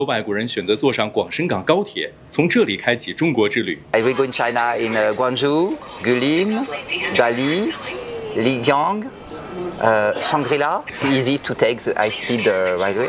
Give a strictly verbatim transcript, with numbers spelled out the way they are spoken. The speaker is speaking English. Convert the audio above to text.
外国人选择坐上广深港高铁，从这里开启中国之旅。 I will go in China in uh, Guangzhou, Guilin, Dali, Lijiang, uh, Shangri-La. It's easy to take the high-speed uh, railway.